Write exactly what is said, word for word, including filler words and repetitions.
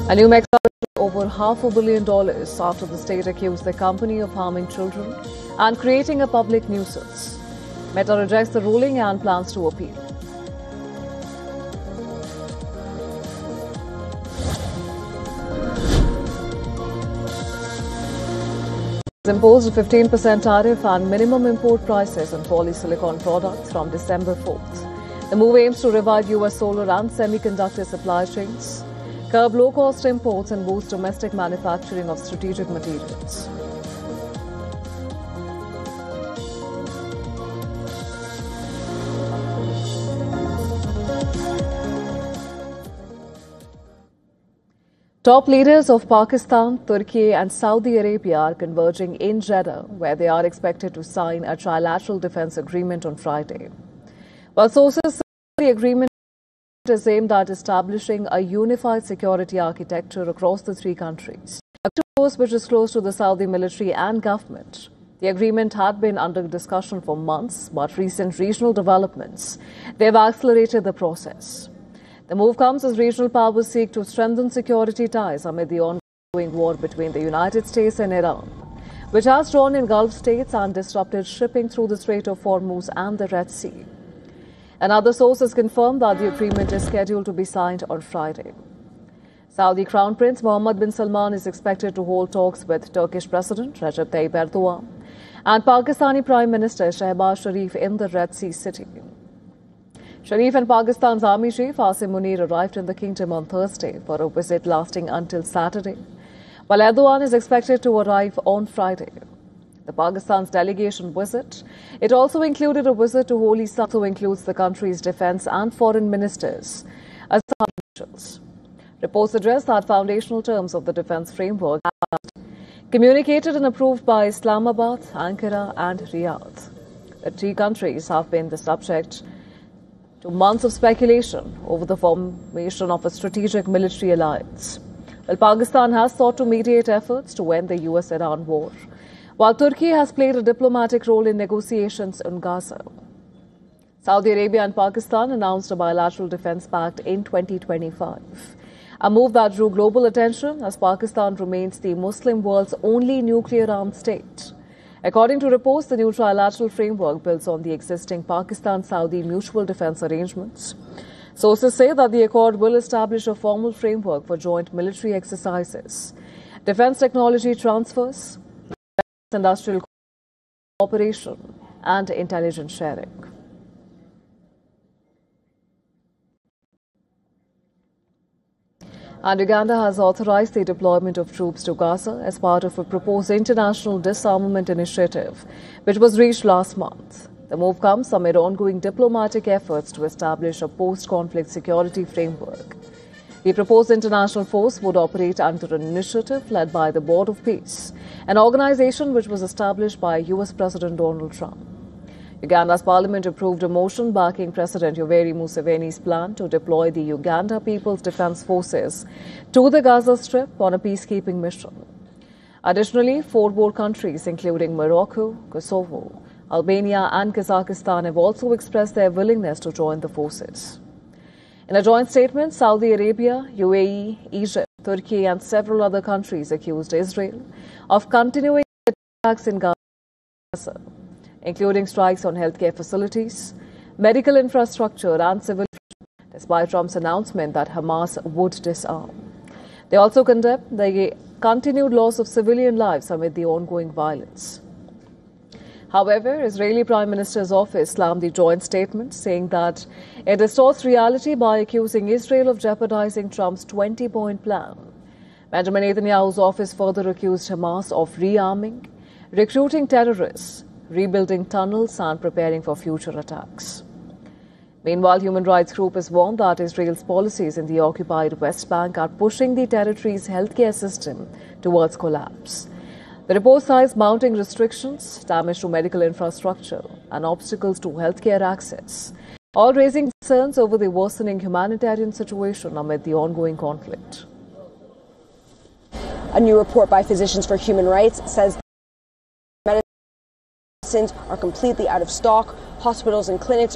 A New Mexico over half a billion dollars after the state accused the company of harming children and creating a public nuisance. Meta rejects the ruling and plans to appeal. Imposed a fifteen percent tariff and minimum import prices on polysilicon products from December fourth. The move aims to revive U S solar and semiconductor supply chains, curb low-cost imports and boost domestic manufacturing of strategic materials. Top leaders of Pakistan, Turkey and Saudi Arabia are converging in Jeddah, where they are expected to sign a trilateral defense agreement on Friday. While sources say the agreement is aimed at establishing a unified security architecture across the three countries, a force which is close to the Saudi military and government. The agreement had been under discussion for months, but recent regional developments, they have accelerated the process. The move comes as regional powers seek to strengthen security ties amid the ongoing war between the United States and Iran, which has drawn in Gulf states and disrupted shipping through the Strait of Hormuz and the Red Sea. Another sources confirm that the agreement is scheduled to be signed on Friday. Saudi Crown Prince Mohammed bin Salman is expected to hold talks with Turkish President Recep Tayyip Erdogan and Pakistani Prime Minister Shehbaz Sharif in the Red Sea city. Sharif and Pakistan's Army Chief Asim Munir arrived in the kingdom on Thursday for a visit lasting until Saturday, while Erdogan is expected to arrive on Friday. The Pakistan's delegation visit, it also included a visit to Holy Site, who includes the country's defense and foreign ministers as officials. Reports suggest that foundational terms of the defense framework are communicated and approved by Islamabad, Ankara and Riyadh. The three countries have been the subject to months of speculation over the formation of a strategic military alliance. While Pakistan has sought to mediate efforts to end the U S Iran war, while Turkey has played a diplomatic role in negotiations in Gaza. Saudi Arabia and Pakistan announced a bilateral defense pact in twenty twenty-five, a move that drew global attention as Pakistan remains the Muslim world's only nuclear-armed state. According to reports, the new trilateral framework builds on the existing Pakistan-Saudi mutual defense arrangements. Sources say that the accord will establish a formal framework for joint military exercises, defense technology transfers, industrial cooperation, and intelligence sharing. And Uganda has authorized the deployment of troops to Gaza as part of a proposed international disarmament initiative, which was reached last month. The move comes amid ongoing diplomatic efforts to establish a post-conflict security framework. The proposed international force would operate under an initiative led by the Board of Peace, an organization which was established by U S President Donald Trump. Uganda's parliament approved a motion backing President Yoweri Museveni's plan to deploy the Uganda People's Defense Forces to the Gaza Strip on a peacekeeping mission. Additionally, four more countries, including Morocco, Kosovo, Albania and Kazakhstan, have also expressed their willingness to join the forces. In a joint statement, Saudi Arabia, U A E, Egypt, Turkey and several other countries accused Israel of continuing attacks in Gaza, including strikes on healthcare facilities, medical infrastructure and civil infrastructure, despite Trump's announcement that Hamas would disarm. They also condemned the continued loss of civilian lives amid the ongoing violence. However, Israeli Prime Minister's office slammed the joint statement, saying that it distorts reality by accusing Israel of jeopardizing Trump's twenty-point plan. Benjamin Netanyahu's office further accused Hamas of rearming, recruiting terrorists, rebuilding tunnels and preparing for future attacks. Meanwhile, human rights group has warned that Israel's policies in the occupied West Bank are pushing the territory's healthcare system towards collapse. The report cites mounting restrictions, damage to medical infrastructure, and obstacles to healthcare access, all raising concerns over the worsening humanitarian situation amid the ongoing conflict. A new report by Physicians for Human Rights says medicines are completely out of stock. Hospitals and clinics